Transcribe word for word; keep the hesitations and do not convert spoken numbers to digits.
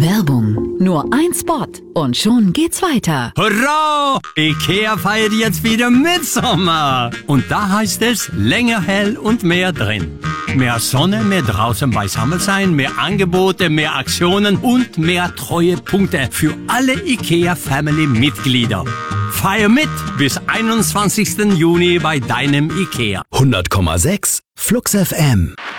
Werbung. Nur ein Spot und schon geht's weiter. Hurra! IKEA feiert jetzt wieder Mitsommer. Und da heißt es länger hell und mehr drin. Mehr Sonne, mehr draußen beisammen sein, mehr Angebote, mehr Aktionen und mehr Treuepunkte für alle IKEA-Family-Mitglieder. Feier mit bis einundzwanzigsten Juni bei deinem IKEA. hundert Komma sechs Flux F M.